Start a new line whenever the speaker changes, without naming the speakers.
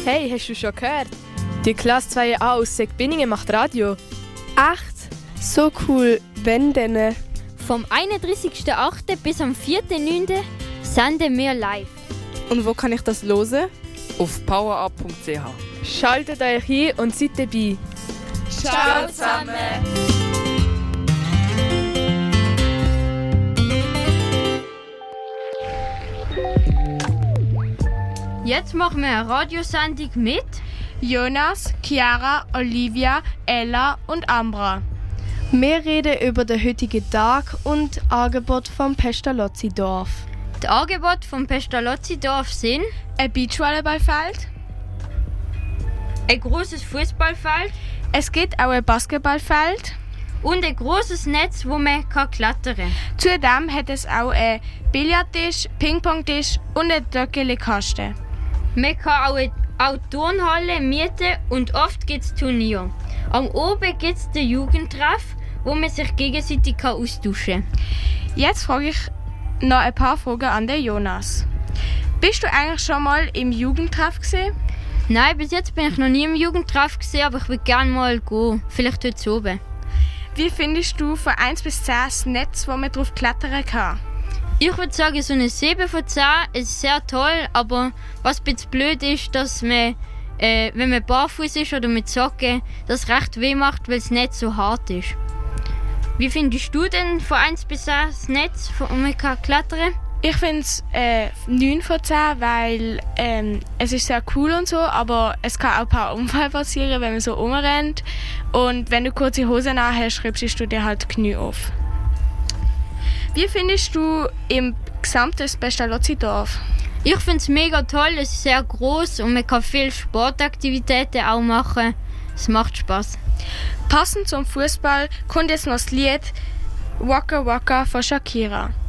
Hey, hast du schon gehört? Die Klasse 2a aus Segbinningen macht Radio.
Echt? So cool. Wenn denn?
Vom 31.08. bis am 4.09. senden wir live.
Und wo kann ich das hören?
Auf powerup.ch.
Schaltet euch ein und seid dabei.
Ciao zusammen!
Jetzt machen wir eine Radiosendung mit
Jonas, Chiara, Olivia, Ella und Ambra.
Wir reden über den heutigen Tag und Angebot vom Pestalozzi-Dorf.
Die Angebote vom Pestalozzi-Dorf sind
Ein Beachvolleyballfeld.
ein großes Fußballfeld
Es gibt auch ein Basketballfeld.
und ein großes Netz, wo man klettern kann.
Zudem hat es auch einen Billardtisch, Ping-Pong-Tisch und einen Töckeli-Kasten.
Man kann auch Turnhalle mieten und oft gibt es Turniere. Am Oben gibt es den Jugendtreff, wo man sich gegenseitig austauschen kann.
Jetzt frage ich noch ein paar Fragen an den Jonas. Bist du eigentlich schon mal im Jugendtreff gewesen?
Nein, bis jetzt bin ich noch nie im Jugendtreff gesehen, aber ich würde gerne mal gehen. Vielleicht heute oben.
Wie findest du von 1 bis 10 das Netz, wo man drauf klettern kann?
Ich würde sagen, so eine 7 von 10 ist sehr toll, aber was ein bisschen blöd ist, dass man, wenn man barfuß ist oder mit Socken, das recht weh macht, weil das Netz so hart ist. Wie findest du denn von 1 bis 10 das Netz, wo man kann klettern?
Ich finde es 9 von 10, weil es ist sehr cool und so, aber es kann auch ein paar Unfälle passieren, wenn man so rumrennt. Und wenn du kurze Hosen an hast, schreibst du dir halt die Knie auf. Wie findest du im gesamten Pestalozzi-Dorf?
Ich finde es mega toll, es ist sehr groß und man kann viele Sportaktivitäten auch machen. Es macht Spaß.
Passend zum Fußball kommt jetzt noch das Lied Waka Waka von Shakira.